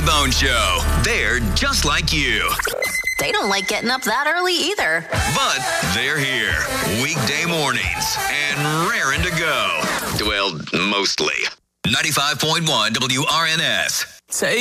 Funny Bone Show. They're just like you. They don't like getting up that early either. But they're here. Weekday mornings and raring to go. Well, mostly. 95.1 WRNS.